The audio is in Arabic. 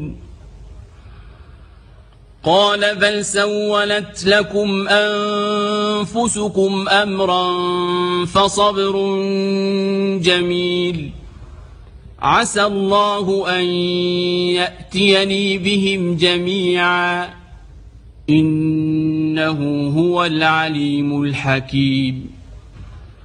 قال بل سولت لكم أنفسكم أمرا فصبر جميل عسى الله أن يأتيني بهم جميعا إنه هو العليم الحكيم.